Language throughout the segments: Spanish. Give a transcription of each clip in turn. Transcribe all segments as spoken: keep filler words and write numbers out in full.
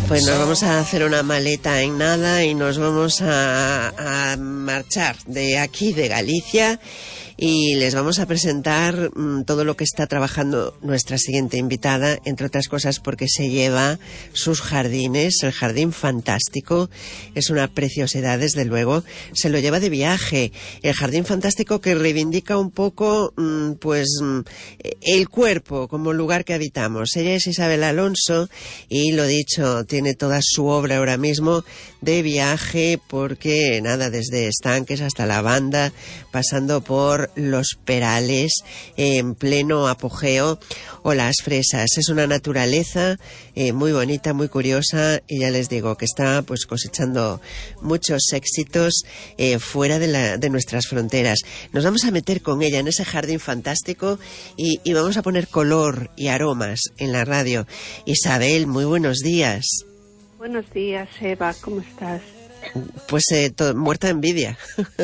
Pues nos vamos a hacer una maleta en nada y nos vamos a, a marchar de aquí, de Galicia, y les vamos a presentar mmm, todo lo que está trabajando nuestra siguiente invitada, entre otras cosas porque se lleva sus jardines, el Jardín Fantástico, es una preciosidad desde luego, se lo lleva de viaje, el Jardín Fantástico que reivindica un poco mmm, pues mmm, el cuerpo como lugar que habitamos. Ella es Isabel Alonso y lo dicho, tiene toda su obra ahora mismo de viaje porque nada, desde estanques hasta lavanda, pasando por los perales en pleno apogeo o las fresas. Es una naturaleza eh, muy bonita, muy curiosa y ya les digo que está pues cosechando muchos éxitos eh, fuera de, la, de nuestras fronteras. Nos vamos a meter con ella en ese jardín fantástico y, y vamos a poner color y aromas en la radio. Isabel, muy buenos días. Buenos días, Eva, ¿cómo estás? Pues eh, to- muerta de envidia.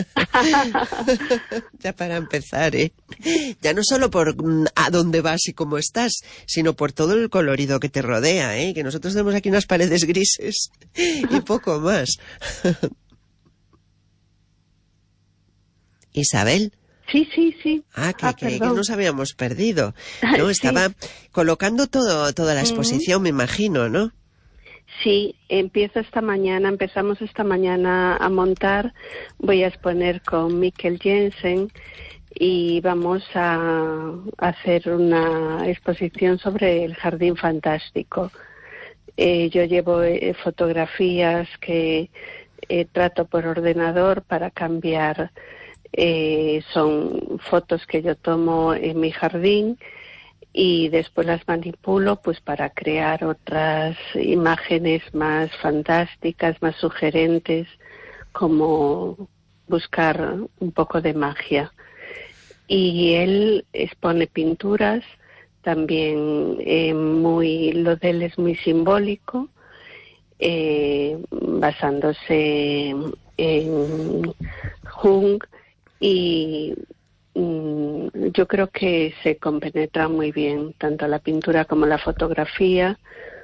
Ya para empezar, ¿eh? Ya no solo por mm, a dónde vas y cómo estás, sino por todo el colorido que te rodea, ¿eh? Que nosotros tenemos aquí unas paredes grises y poco más. Isabel. Sí, sí, sí. Ah, que, ah, que, que nos habíamos perdido. No, sí. estaba colocando todo, toda la exposición, mm-hmm. Me imagino, ¿no? Sí, empiezo esta mañana, empezamos esta mañana a montar, voy a exponer con Mikkel Jensen y vamos a hacer una exposición sobre el Jardín Fantástico. Eh, yo llevo eh, fotografías que eh, trato por ordenador para cambiar, eh, son fotos que yo tomo en mi jardín y después las manipulo pues para crear otras imágenes más fantásticas, más sugerentes, como buscar un poco de magia. Y él expone pinturas, también eh, muy, lo de él es muy simbólico, eh, basándose en Jung y yo creo que se compenetra muy bien tanto la pintura como la fotografía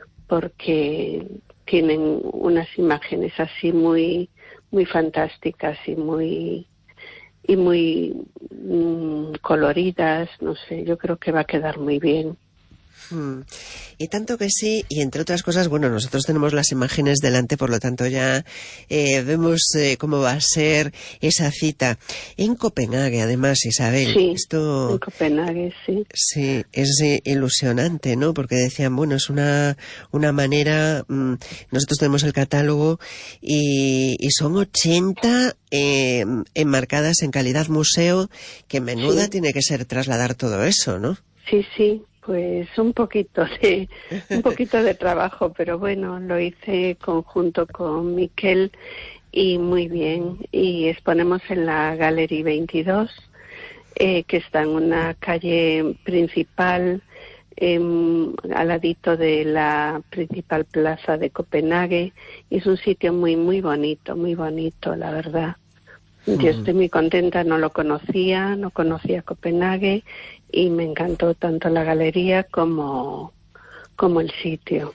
porque tienen unas imágenes así muy muy fantásticas y muy y muy mmm, coloridas, no sé, yo creo que va a quedar muy bien. Hmm. Y tanto que sí, y entre otras cosas, bueno, nosotros tenemos las imágenes delante, por lo tanto ya eh, vemos eh, cómo va a ser esa cita. En Copenhague, además, Isabel. Sí, esto, en Copenhague, sí. Sí, es eh, ilusionante, ¿no? Porque decían, bueno, es una, una manera, mmm, nosotros tenemos el catálogo y, y son ochenta eh, enmarcadas en calidad museo, que menuda sí. Tiene que ser trasladar todo eso, ¿no? Sí, sí. Pues un poquito de un poquito de trabajo, pero bueno, lo hice conjunto con Mikkel y muy bien. Y exponemos en la Galería veintidós, eh, que está en una calle principal, eh, al ladito de la principal plaza de Copenhague. Y es un sitio muy, muy bonito, muy bonito, la verdad. Yo estoy muy contenta, no lo conocía, no conocía Copenhague y me encantó tanto la galería como, como el sitio.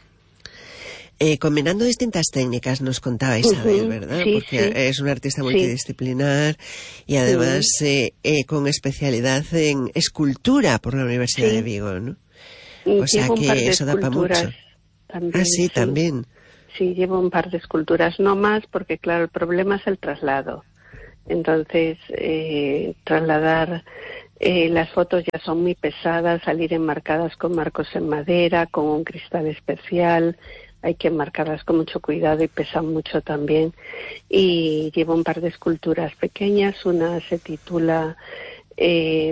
Eh, combinando distintas técnicas, nos contaba Isabel, uh-huh. ¿verdad? Sí, porque sí. es una artista multidisciplinar sí. y además uh-huh. eh, eh, con especialidad en escultura por la Universidad sí. de Vigo, ¿no? Y o sea que eso da para mucho. También, ah, sí, sí, también. Sí, llevo un par de esculturas, no más, porque claro, el problema es el traslado. Entonces, eh, trasladar eh, las fotos ya son muy pesadas, salir enmarcadas con marcos en madera, con un cristal especial, hay que enmarcarlas con mucho cuidado y pesan mucho también. Y llevo un par de esculturas pequeñas, una se titula eh,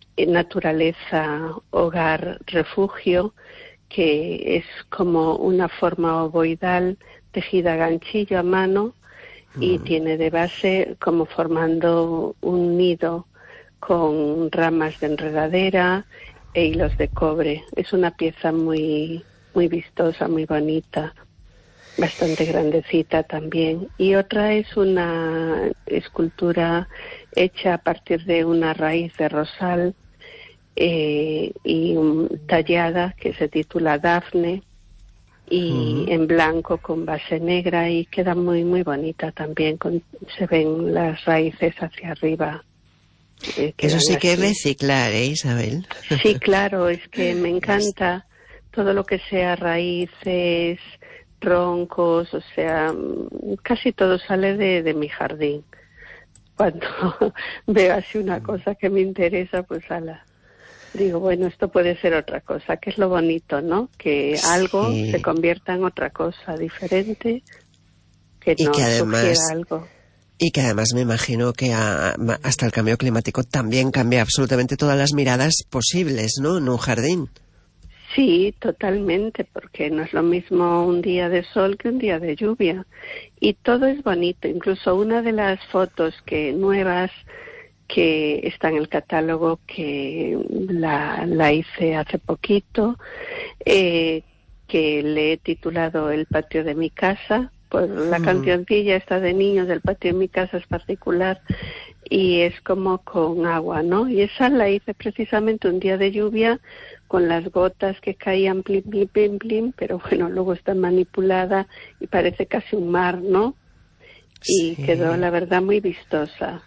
Naturaleza, Hogar, Refugio, que es como una forma ovoidal tejida a ganchillo a mano, y mm. tiene de base como formando un nido con ramas de enredadera e hilos de cobre. Es una pieza muy muy vistosa, muy bonita, bastante grandecita también. Y otra es una escultura hecha a partir de una raíz de rosal eh, y um, tallada, que se titula Dafne, y uh-huh. en blanco con base negra, y queda muy muy bonita también, con, se ven las raíces hacia arriba. Eh, Eso sí que es reciclar, ¿eh, Isabel? Sí, claro, es que me encanta todo lo que sea raíces, troncos, o sea, casi todo sale de, de mi jardín. Cuando veo así una cosa que me interesa, pues ala, digo, bueno, esto puede ser otra cosa, que es lo bonito, ¿no? Que algo sí. se convierta en otra cosa diferente, que y nos que además, sugiera algo. Y que además me imagino que a, hasta el cambio climático también cambia absolutamente todas las miradas posibles, ¿no? En un jardín. Sí, totalmente, porque no es lo mismo un día de sol que un día de lluvia. Y todo es bonito, incluso una de las fotos que nuevas que está en el catálogo, que la, la hice hace poquito, eh, que le he titulado El patio de mi casa, pues la mm. cancioncilla esta de niños del patio de mi casa es particular, y es como con agua, ¿no? Y esa la hice precisamente un día de lluvia, con las gotas que caían plim, plim, plim, plim, pero bueno, luego está manipulada y parece casi un mar, ¿no? Y sí. quedó, la verdad, muy vistosa.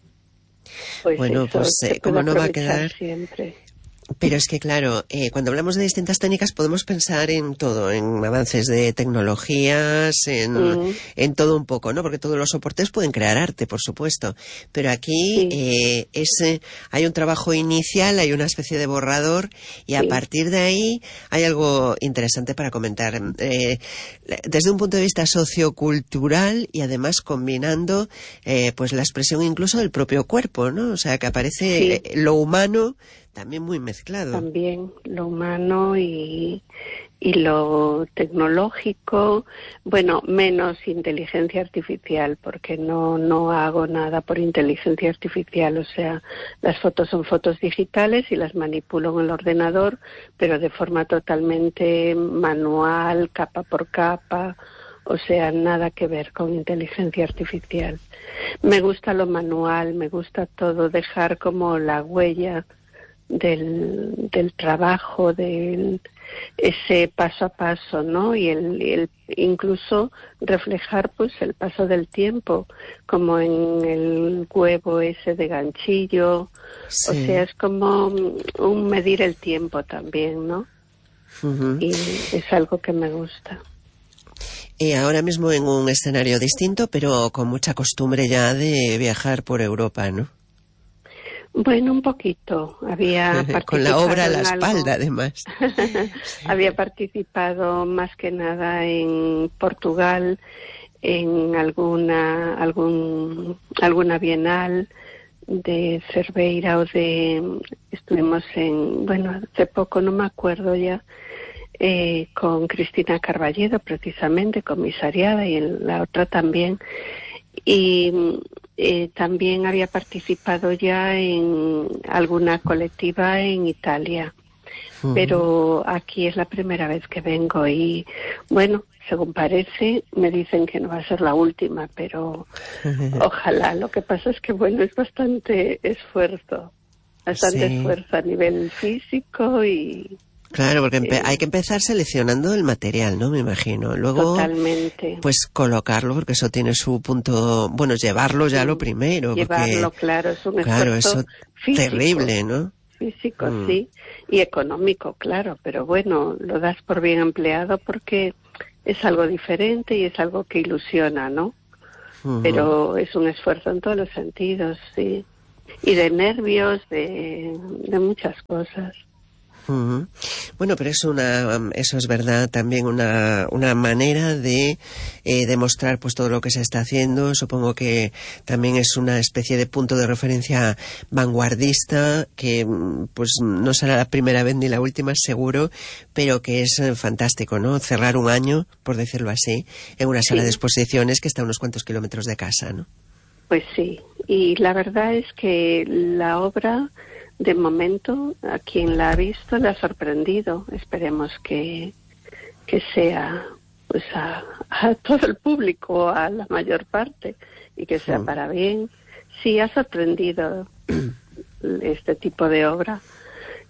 Pues bueno, eso, pues eh, ¿cómo no va a quedar? Siempre. Pero es que, claro, eh, cuando hablamos de distintas técnicas podemos pensar en todo, en avances de tecnologías, en, mm. en todo un poco, ¿no? Porque todos los soportes pueden crear arte, por supuesto. Pero aquí sí. eh, es, eh, hay un trabajo inicial, hay una especie de borrador, y a sí. partir de ahí hay algo interesante para comentar. Eh, desde un punto de vista sociocultural y además combinando eh, pues la expresión incluso del propio cuerpo, ¿no? O sea, que aparece sí. eh, lo humano también muy mezclado. También lo humano y, y lo tecnológico, bueno, menos inteligencia artificial, porque no, no hago nada por inteligencia artificial, o sea, las fotos son fotos digitales y las manipulo en el ordenador, pero de forma totalmente manual, capa por capa, o sea, nada que ver con inteligencia artificial. Me gusta lo manual, me gusta todo, dejar como la huella del, del trabajo, del ese paso a paso, ¿no? Y el, el incluso reflejar pues el paso del tiempo, como en el huevo ese de ganchillo, sí. o sea, es como un medir el tiempo también, ¿no? Uh-huh. Y es algo que me gusta. Y ahora mismo en un escenario distinto, pero con mucha costumbre ya de viajar por Europa, ¿no? Bueno, un poquito. Había participado con la obra a la espalda, algo. Además. Había participado más que nada en Portugal, en alguna algún alguna bienal de Cerveira o de estuvimos en bueno hace poco no me acuerdo ya eh, con Cristina Carballedo precisamente comisariada y en la otra también. Y eh, también había participado ya en alguna colectiva en Italia, uh-huh. pero aquí es la primera vez que vengo y bueno, según parece me dicen que no va a ser la última, pero ojalá. Lo que pasa es que bueno, es bastante esfuerzo, bastante sí. esfuerzo a nivel físico y... Claro, porque empe- hay que empezar seleccionando el material, ¿no? Me imagino. Luego, totalmente. Pues colocarlo, porque eso tiene su punto... Bueno, llevarlo ya sí, lo primero. Llevarlo, porque, claro, es un claro, esfuerzo eso físico. Terrible, ¿no? Físico, mm. sí. Y económico, claro. Pero bueno, lo das por bien empleado porque es algo diferente y es algo que ilusiona, ¿no? Uh-huh. Pero es un esfuerzo en todos los sentidos, sí. Y de nervios, de, de muchas cosas. Uh-huh. Bueno, pero es una, eso es verdad, también una, una manera de eh, demostrar pues todo lo que se está haciendo. Supongo que también es una especie de punto de referencia vanguardista que pues no será la primera vez ni la última seguro, pero que es fantástico, ¿no? Cerrar un año, por decirlo así, en una sala sí. de exposiciones que está a unos cuantos kilómetros de casa, ¿no? Pues sí, y la verdad es que la obra, de momento, a quien la ha visto le ha sorprendido. Esperemos que, que sea pues a, a todo el público, a la mayor parte, y que sea para bien. Sí, ha sorprendido este tipo de obra.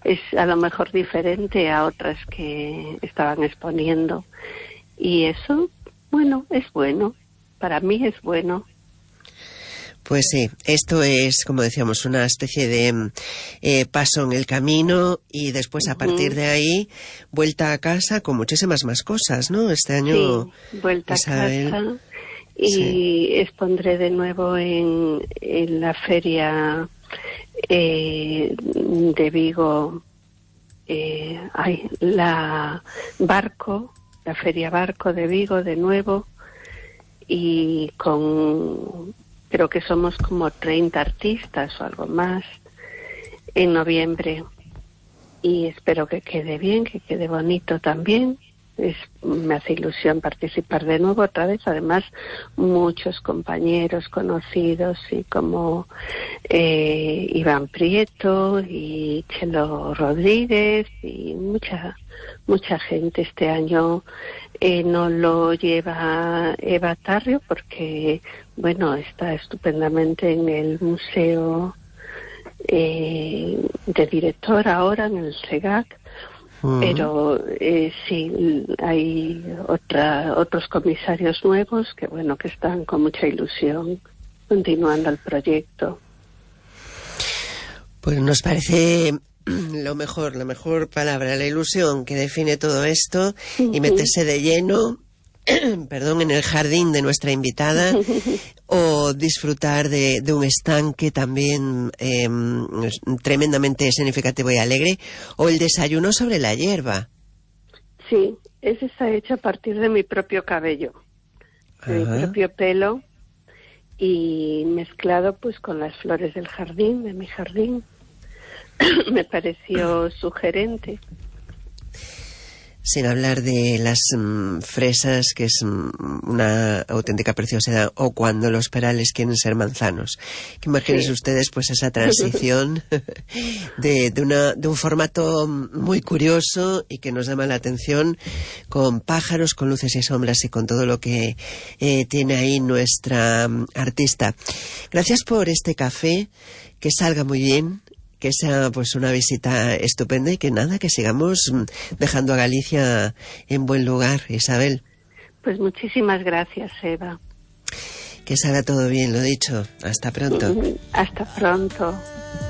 es a lo mejor diferente a otras que estaban exponiendo. Y eso, bueno, es bueno. Para mí es bueno. Pues sí, esto es, como decíamos, una especie de eh, paso en el camino y después a partir de ahí vuelta a casa con muchísimas más cosas, ¿no? Este año, sí, vuelta Isabel, a casa y sí. expondré de nuevo en, en la feria eh, de Vigo, eh, ay, la Barco, la feria Barco de Vigo de nuevo, y con, creo que somos como treinta artistas o algo más en noviembre, y espero que quede bien, que quede bonito también. Es, me hace ilusión participar de nuevo otra vez, además muchos compañeros conocidos y como eh, Iván Prieto y Chelo Rodríguez y mucha mucha gente. Este año eh, no lo lleva Eva Tarrio porque bueno, está estupendamente en el museo eh, de director ahora en el SEGAC. Pero eh, sí, hay otra, otros comisarios nuevos que bueno, que están con mucha ilusión continuando el proyecto. Pues nos parece lo mejor, la mejor palabra, la ilusión que define todo esto, y meterse de lleno, perdón, en el jardín de nuestra invitada, o disfrutar de, de un estanque también eh, tremendamente significativo y alegre, o el desayuno sobre la hierba. Sí, ese está hecho a partir de mi propio cabello, de Ajá. mi propio pelo, y mezclado pues con las flores del jardín, de mi jardín. Me pareció sugerente. Sin hablar de las mm, fresas, que es mm, una auténtica preciosidad, o cuando los perales quieren ser manzanos. Que imagínense sí. ustedes pues esa transición de, de, una, de un formato muy curioso y que nos llama la atención, con pájaros, con luces y sombras y con todo lo que eh, tiene ahí nuestra um, artista. Gracias por este café, que salga muy bien, que sea pues una visita estupenda y que nada, que sigamos dejando a Galicia en buen lugar, Isabel. Pues muchísimas gracias, Eva. Que salga todo bien, lo dicho. Hasta pronto. Hasta pronto.